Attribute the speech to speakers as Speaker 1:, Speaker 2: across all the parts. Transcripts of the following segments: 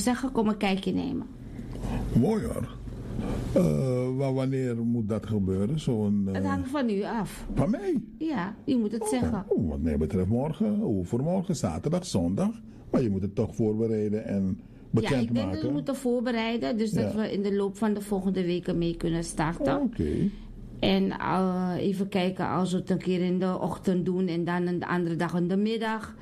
Speaker 1: zeggen, kom een kijkje nemen.
Speaker 2: Mooi hoor. Wanneer moet dat gebeuren?
Speaker 1: Het hangt van u af.
Speaker 2: Van mij?
Speaker 1: Ja, u moet het zeggen.
Speaker 2: Wat mij betreft morgen, overmorgen, zaterdag, zondag. Maar je moet het toch voorbereiden en bekendmaken.
Speaker 1: Ja, ik denk dat we moeten voorbereiden. Dus dat we in de loop van de volgende weken mee kunnen starten.
Speaker 2: Oké.
Speaker 1: En even kijken als we het een keer in de ochtend doen en dan een andere dag in de middag.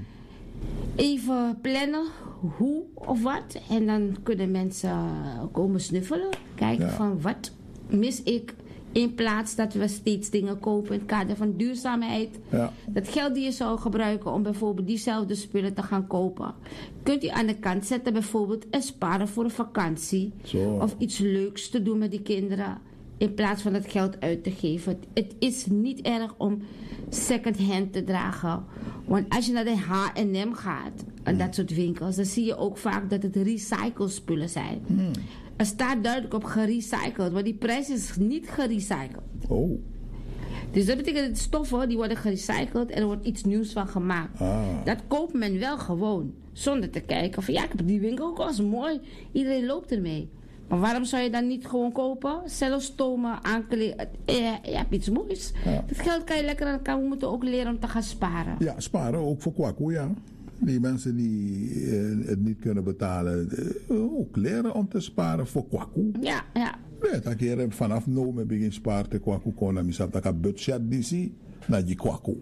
Speaker 1: Even plannen hoe of wat. En dan kunnen mensen komen snuffelen. Kijken van wat mis ik. In plaats dat we steeds dingen kopen in het kader van duurzaamheid. Ja. Dat geld die je zou gebruiken om bijvoorbeeld diezelfde spullen te gaan kopen. Kunt u aan de kant zetten bijvoorbeeld en sparen voor een vakantie.
Speaker 2: Zo.
Speaker 1: Of iets leuks te doen met die kinderen. In plaats van het geld uit te geven. Het is niet erg om second hand te dragen. Want als je naar de H&M gaat. En dat soort winkels. Dan zie je ook vaak dat het recycled spullen zijn. Er staat duidelijk op gerecycled. Maar die prijs is niet gerecycled.
Speaker 2: Oh.
Speaker 1: Dus dat betekent dat de stoffen die worden gerecycled. En er wordt iets nieuws van gemaakt. Dat koopt men wel gewoon. Zonder te kijken van ja, ik heb die winkel ook als mooi. Iedereen loopt ermee. Maar waarom zou je dan niet gewoon kopen? Zelfs stomen, aankleden. Je hebt iets moois. Ja. Dat geld kan je lekker aan elkaar. We moeten ook leren om te gaan sparen.
Speaker 2: Ja, sparen ook voor kwaku, ja. Die mensen die het niet kunnen betalen, ook leren om te sparen voor kwaku.
Speaker 1: Ja, ja.
Speaker 2: Nee, dat keer vanaf nu me begin sparen te kwaku kon en misap dat ik budget die naar die kwaku.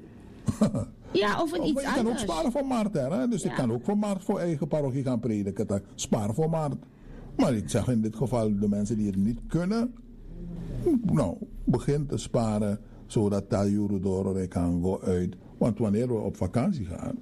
Speaker 1: Ja, of iets anders.
Speaker 2: Je kan ook sparen voor markt, hè? Dus ik kan ook voor markt voor eigen parochie gaan prediken. Dat sparen voor markt. Maar ik zeg in dit geval de mensen die het niet kunnen, nou, begin te sparen zodat dat euro kan go uit. Want wanneer we op vakantie gaan,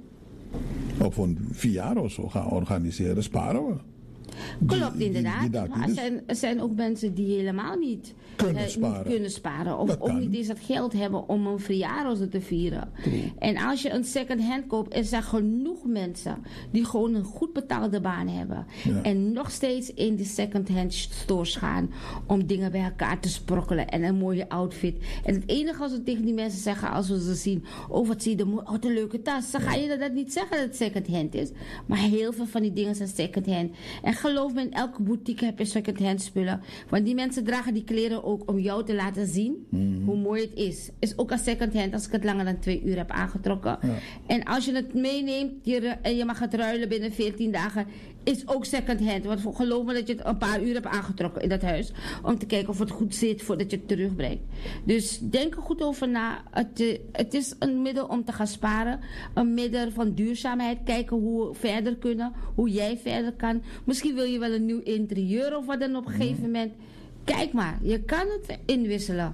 Speaker 2: of een verjaardag of zo gaan organiseren, sparen we.
Speaker 1: Klopt, inderdaad. Maar er zijn ook mensen die helemaal niet kunnen sparen. Of ook niet eens het geld hebben om een verjaardag te vieren. En als je een second hand koopt, er zijn genoeg mensen die gewoon een goed betaalde baan hebben. Ja. En nog steeds in die second hand stores gaan om dingen bij elkaar te sprokkelen. En een mooie outfit. En het enige als we tegen die mensen zeggen, als we ze zien, oh wat zie je, wat een leuke tas. Dan ga je dat niet zeggen dat het second hand is. Maar heel veel van die dingen zijn second hand. En geloof me, in elke boutique heb je second-hand spullen. Want die mensen dragen die kleren ook om jou te laten zien hoe mooi het is. Is ook een second-hand als ik het langer dan 2 uur heb aangetrokken. Ja. En als je het meeneemt en je mag het ruilen binnen 14 dagen, is ook second-hand. Want geloof me dat je het een paar uur hebt aangetrokken in dat huis. Om te kijken of het goed zit voordat je het terugbrengt. Dus denk er goed over na. Het is een middel om te gaan sparen. Een middel van duurzaamheid. Kijken hoe we verder kunnen. Hoe jij verder kan. Misschien wil je wel een nieuw interieur of wat dan op een gegeven moment. Kijk maar, je kan het inwisselen.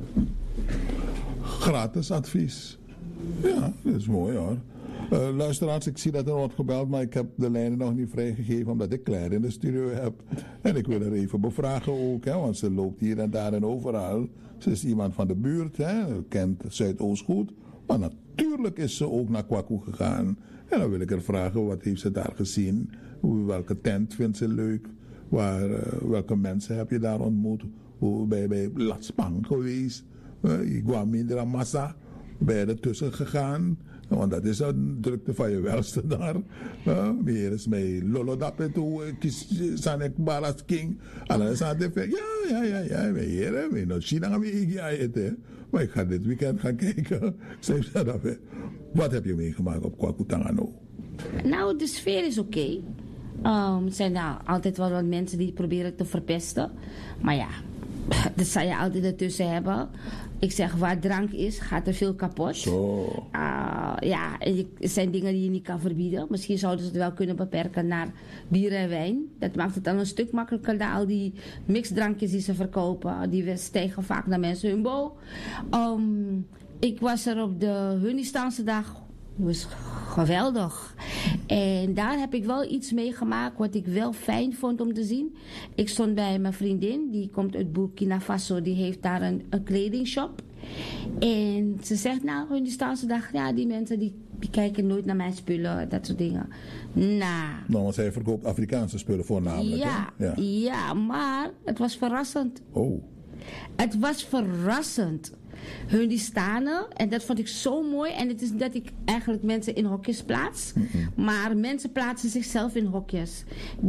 Speaker 2: Gratis advies. Ja, dat is mooi hoor. Luisteraars, ik zie dat er wordt gebeld, maar ik heb de lijnen nog niet vrijgegeven omdat ik Claire in de studio heb. En ik wil er even bevragen ook, hè, want ze loopt hier en daar en overal. Ze is iemand van de buurt, hè, kent Zuidoost goed. Maar natuurlijk is ze ook naar Kwaku gegaan. En dan wil ik er vragen, wat heeft ze daar gezien? Welke tent vindt ze leuk? Welke mensen heb je daar ontmoet? Bij Latspang geweest? Iguamindra Massa? Ben je ertussen gegaan? Want dat is een drukte van je welste daar. Meer is mij lolodap toe, sanek balas king. Alles aan de ver. Ja, we hier, we nog China gaan we eten. Maar ik ga dit weekend gaan kijken. Wat heb je meegemaakt op Kwakutangano?
Speaker 1: Nou, de sfeer is oké. Er zijn altijd wel wat mensen die proberen te verpesten. Maar ja, dat zal je altijd ertussen hebben. Ik zeg, waar drank is, gaat er veel kapot. Ja, er zijn dingen die je niet kan verbieden. Misschien zouden ze het wel kunnen beperken naar bier en wijn. Dat maakt het dan een stuk makkelijker dan al die mixdrankjes die ze verkopen. Die stijgen vaak naar mensen hun bol. Ik was er op de Hunnistaanse dag. Het was geweldig. En daar heb ik wel iets meegemaakt wat ik wel fijn vond om te zien. Ik stond bij mijn vriendin, die komt uit Burkina Faso. Die heeft daar een kledingshop. En ze zegt, nou, Hunnistaanse dag, ja, die mensen die kijken nooit naar mijn spullen, dat soort dingen. Nou,
Speaker 2: want zij verkoopt Afrikaanse spullen voornamelijk.
Speaker 1: Ja, maar het was verrassend.
Speaker 2: Oh.
Speaker 1: Het was verrassend. Hunnistanen, en dat vond ik zo mooi. En het is dat ik eigenlijk mensen in hokjes plaats. Maar mensen plaatsen zichzelf in hokjes.